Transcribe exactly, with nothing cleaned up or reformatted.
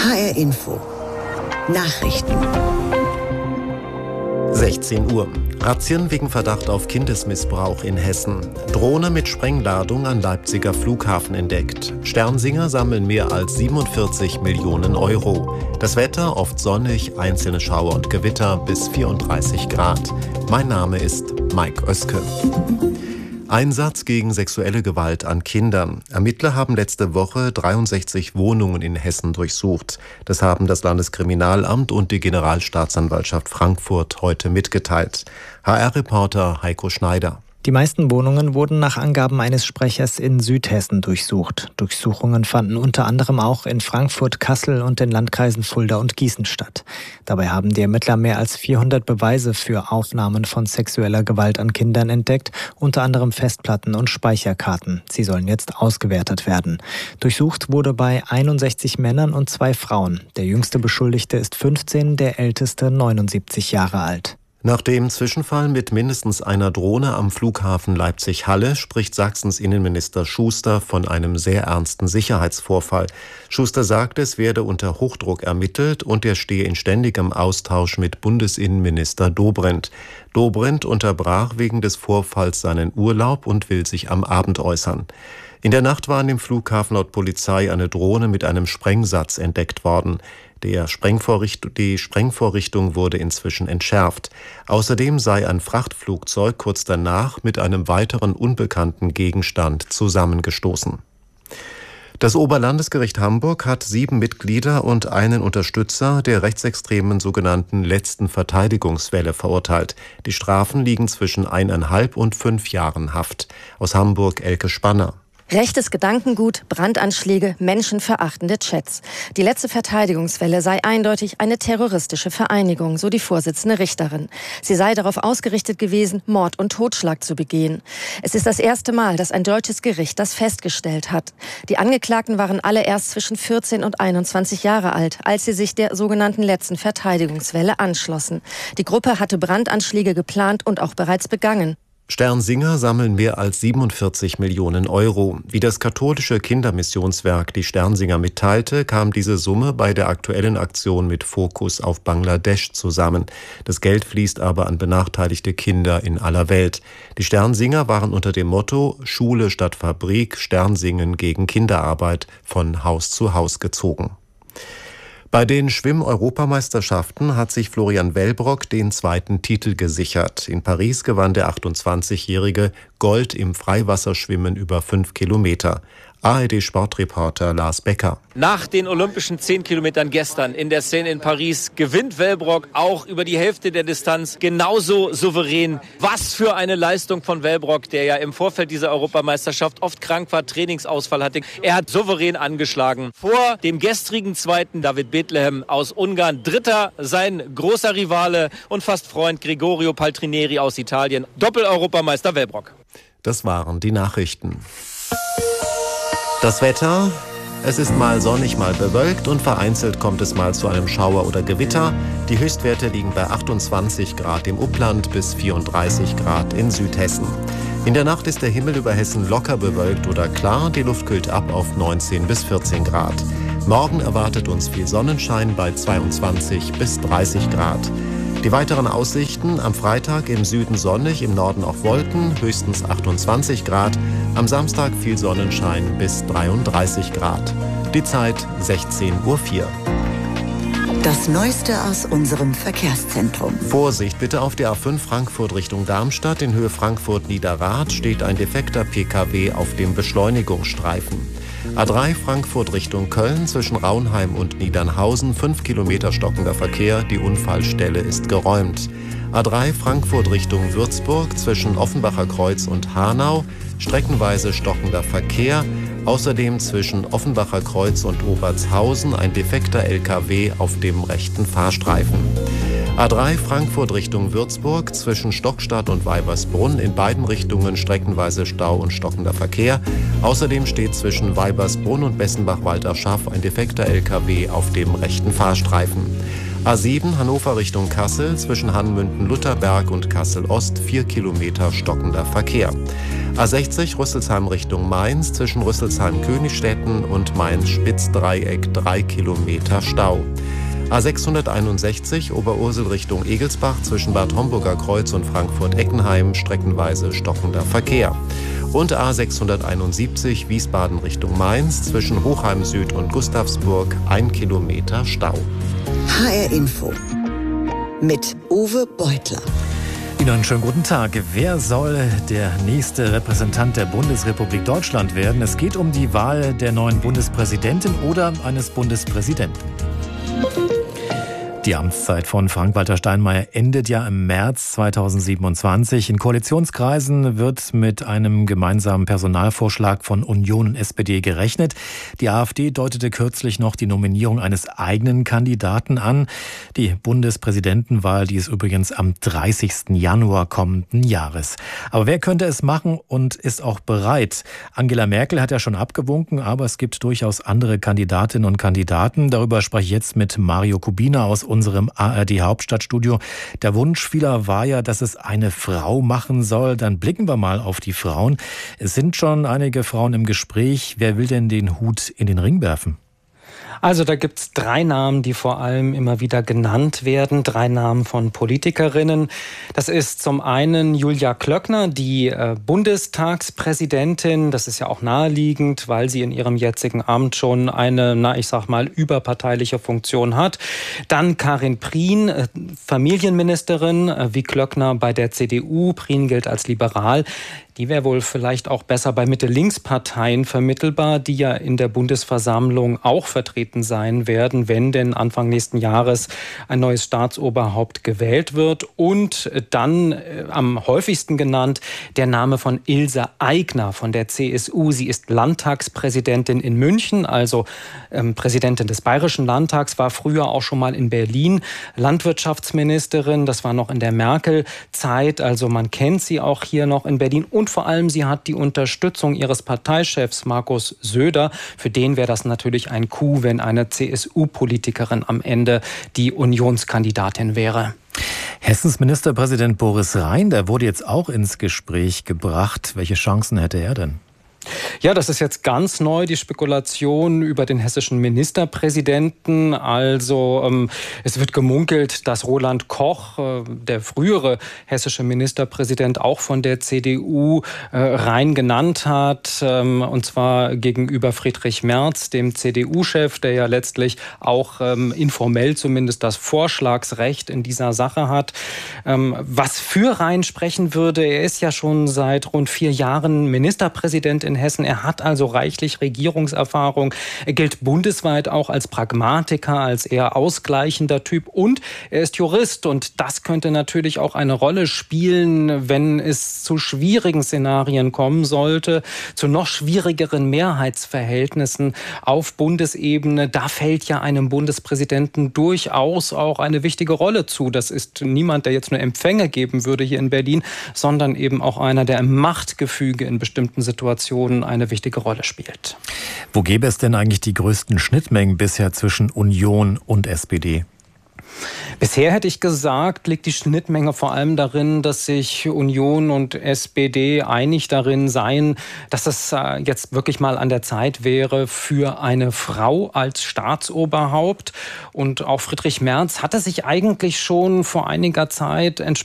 H R Info. Nachrichten. sechzehn Uhr. Razzien wegen Verdacht auf Kindesmissbrauch in Hessen. Drohne mit Sprengladung an Leipziger Flughafen entdeckt. Sternsinger sammeln mehr als siebenundvierzig Millionen Euro. Das Wetter oft sonnig, einzelne Schauer und Gewitter bis vierunddreißig Grad. Mein Name ist Mike Oeske. Einsatz gegen sexuelle Gewalt an Kindern. Ermittler haben letzte Woche dreiundsechzig Wohnungen in Hessen durchsucht. Das haben das Landeskriminalamt und die Generalstaatsanwaltschaft Frankfurt heute mitgeteilt. H R-Reporter Heiko Schneider. Die meisten Wohnungen wurden nach Angaben eines Sprechers in Südhessen durchsucht. Durchsuchungen fanden unter anderem auch in Frankfurt, Kassel und den Landkreisen Fulda und Gießen statt. Dabei haben die Ermittler mehr als vierhundert Beweise für Aufnahmen von sexueller Gewalt an Kindern entdeckt, unter anderem Festplatten und Speicherkarten. Sie sollen jetzt ausgewertet werden. Durchsucht wurde bei einundsechzig Männern und zwei Frauen. Der jüngste Beschuldigte ist fünfzehn, der älteste neunundsiebzig Jahre alt. Nach dem Zwischenfall mit mindestens einer Drohne am Flughafen Leipzig-Halle spricht Sachsens Innenminister Schuster von einem sehr ernsten Sicherheitsvorfall. Schuster sagt, es werde unter Hochdruck ermittelt und er stehe in ständigem Austausch mit Bundesinnenminister Dobrindt. Dobrindt unterbrach wegen des Vorfalls seinen Urlaub und will sich am Abend äußern. In der Nacht war an dem Flughafen laut Polizei eine Drohne mit einem Sprengsatz entdeckt worden. Der Sprengvorricht- die Sprengvorrichtung wurde inzwischen entschärft. Außerdem sei ein Frachtflugzeug kurz danach mit einem weiteren unbekannten Gegenstand zusammengestoßen. Das Oberlandesgericht Hamburg hat sieben Mitglieder und einen Unterstützer der rechtsextremen sogenannten letzten Verteidigungswelle verurteilt. Die Strafen liegen zwischen eineinhalb und fünf Jahren Haft. Aus Hamburg Elke Spanner. Rechtes Gedankengut, Brandanschläge, menschenverachtende Chats. Die letzte Verteidigungswelle sei eindeutig eine terroristische Vereinigung, so die Vorsitzende Richterin. Sie sei darauf ausgerichtet gewesen, Mord und Totschlag zu begehen. Es ist das erste Mal, dass ein deutsches Gericht das festgestellt hat. Die Angeklagten waren alle erst zwischen vierzehn und einundzwanzig Jahre alt, als sie sich der sogenannten letzten Verteidigungswelle anschlossen. Die Gruppe hatte Brandanschläge geplant und auch bereits begangen. Sternsinger sammeln mehr als siebenundvierzig Millionen Euro. Wie das katholische Kindermissionswerk die Sternsinger mitteilte, kam diese Summe bei der aktuellen Aktion mit Fokus auf Bangladesch zusammen. Das Geld fließt aber an benachteiligte Kinder in aller Welt. Die Sternsinger waren unter dem Motto Schule statt Fabrik, Sternsingen gegen Kinderarbeit von Haus zu Haus gezogen. Bei den Schwimm-Europameisterschaften hat sich Florian Wellbrock den zweiten Titel gesichert. In Paris gewann der achtundzwanzigjährige Gold im Freiwasserschwimmen über fünf Kilometer. A R D-Sportreporter Lars Becker. Nach den olympischen zehn Kilometern gestern in der Seine in Paris gewinnt Wellbrock auch über die Hälfte der Distanz genauso souverän. Was für eine Leistung von Wellbrock, der ja im Vorfeld dieser Europameisterschaft oft krank war, Trainingsausfall hatte. Er hat souverän angeschlagen. Vor dem gestrigen Zweiten David Bethlehem aus Ungarn. Dritter sein großer Rivale und fast Freund Gregorio Paltrinieri aus Italien. Doppel-Europameister Wellbrock. Das waren die Nachrichten. Das Wetter, es ist mal sonnig, mal bewölkt und vereinzelt kommt es mal zu einem Schauer oder Gewitter. Die Höchstwerte liegen bei achtundzwanzig Grad im Upland bis vierunddreißig Grad in Südhessen. In der Nacht ist der Himmel über Hessen locker bewölkt oder klar, die Luft kühlt ab auf neunzehn bis vierzehn Grad. Morgen erwartet uns viel Sonnenschein bei zweiundzwanzig bis dreißig Grad. Die weiteren Aussichten: am Freitag im Süden sonnig, im Norden auch Wolken, höchstens achtundzwanzig Grad. Am Samstag viel Sonnenschein bis dreiunddreißig Grad. Die Zeit sechzehn Uhr vier. Das Neueste aus unserem Verkehrszentrum. Vorsicht bitte auf der A fünf Frankfurt Richtung Darmstadt. In Höhe Frankfurt-Niederrad steht ein defekter P K W auf dem Beschleunigungsstreifen. A drei Frankfurt Richtung Köln zwischen Raunheim und Niedernhausen, fünf Kilometer stockender Verkehr, die Unfallstelle ist geräumt. A drei Frankfurt Richtung Würzburg zwischen Offenbacher Kreuz und Hanau, streckenweise stockender Verkehr, außerdem zwischen Offenbacher Kreuz und Obertshausen ein defekter L K W auf dem rechten Fahrstreifen. A drei Frankfurt Richtung Würzburg zwischen Stockstadt und Weibersbrunn in beiden Richtungen streckenweise Stau und stockender Verkehr. Außerdem steht zwischen Weibersbrunn und Bessenbach-Walterschaff ein defekter L K W auf dem rechten Fahrstreifen. A sieben Hannover Richtung Kassel zwischen Hanmünden-Lutherberg und Kassel-Ost vier Kilometer stockender Verkehr. A sechzig Rüsselsheim Richtung Mainz, zwischen Rüsselsheim-Königstetten und Mainz-Spitzdreieck drei Kilometer Stau. A sechshunderteinundsechzig Oberursel Richtung Egelsbach, zwischen Bad Homburger Kreuz und Frankfurt-Eckenheim streckenweise stockender Verkehr. Und A sechshunderteinundsiebzig Wiesbaden Richtung Mainz, zwischen Hochheim Süd und Gustavsburg ein Kilometer Stau. H R Info mit Uwe Beutler. Ihnen einen schönen guten Tag. Wer soll der nächste Repräsentant der Bundesrepublik Deutschland werden? Es geht um die Wahl der neuen Bundespräsidentin oder eines Bundespräsidenten. Die Amtszeit von Frank-Walter Steinmeier endet ja im März zweitausendsiebenundzwanzig. In Koalitionskreisen wird mit einem gemeinsamen Personalvorschlag von Union und S P D gerechnet. Die AfD deutete kürzlich noch die Nominierung eines eigenen Kandidaten an. Die Bundespräsidentenwahl, die ist übrigens am dreißigsten Januar kommenden Jahres. Aber wer könnte es machen und ist auch bereit? Angela Merkel hat ja schon abgewunken, aber es gibt durchaus andere Kandidatinnen und Kandidaten. Darüber spreche ich jetzt mit Mario Kubina aus unserem A R D-Hauptstadtstudio. Der Wunsch vieler war ja, dass es eine Frau machen soll. Dann blicken wir mal auf die Frauen. Es sind schon einige Frauen im Gespräch. Wer will denn den Hut in den Ring werfen? Also da gibt's drei Namen, die vor allem immer wieder genannt werden. Drei Namen von Politikerinnen. Das ist zum einen Julia Klöckner, die äh, Bundestagspräsidentin. Das ist ja auch naheliegend, weil sie in ihrem jetzigen Amt schon eine, na ich sag mal, überparteiliche Funktion hat. Dann Karin Prien, äh, Familienministerin, äh, wie Klöckner bei der C D U. Prien gilt als liberal. Die wäre wohl vielleicht auch besser bei Mitte-Links-Parteien vermittelbar, die ja in der Bundesversammlung auch vertreten sein werden, wenn denn Anfang nächsten Jahres ein neues Staatsoberhaupt gewählt wird. Und dann äh, am häufigsten genannt der Name von Ilse Aigner von der C S U. Sie ist Landtagspräsidentin in München, also ähm, Präsidentin des Bayerischen Landtags, war früher auch schon mal in Berlin Landwirtschaftsministerin. Das war noch in der Merkel-Zeit, also man kennt sie auch hier noch in Berlin. Und vor allem, sie hat die Unterstützung ihres Parteichefs Markus Söder. Für den wäre das natürlich ein Coup, wenn eine C S U-Politikerin am Ende die Unionskandidatin wäre. Hessens Ministerpräsident Boris Rhein, der wurde jetzt auch ins Gespräch gebracht. Welche Chancen hätte er denn? Ja, das ist jetzt ganz neu, die Spekulation über den hessischen Ministerpräsidenten. Also ähm, es wird gemunkelt, dass Roland Koch, äh, der frühere hessische Ministerpräsident, auch von der C D U äh, Rhein genannt hat. Ähm, und zwar gegenüber Friedrich Merz, dem C D U-Chef, der ja letztlich auch ähm, informell zumindest das Vorschlagsrecht in dieser Sache hat. Ähm, was für Rhein sprechen würde, er ist ja schon seit rund vier Jahren Ministerpräsident in Hessen. Er hat also reichlich Regierungserfahrung. Er gilt bundesweit auch als Pragmatiker, als eher ausgleichender Typ und er ist Jurist und das könnte natürlich auch eine Rolle spielen, wenn es zu schwierigen Szenarien kommen sollte, zu noch schwierigeren Mehrheitsverhältnissen auf Bundesebene. Da fällt ja einem Bundespräsidenten durchaus auch eine wichtige Rolle zu. Das ist niemand, der jetzt nur Empfänge geben würde hier in Berlin, sondern eben auch einer, der im Machtgefüge in bestimmten Situationen eine wichtige Rolle spielt. Wo gäbe es denn eigentlich die größten Schnittmengen bisher zwischen Union und S P D? Bisher hätte ich gesagt, liegt die Schnittmenge vor allem darin, dass sich Union und S P D einig darin seien, dass es jetzt wirklich mal an der Zeit wäre für eine Frau als Staatsoberhaupt. Und auch Friedrich Merz hatte sich eigentlich schon vor einiger Zeit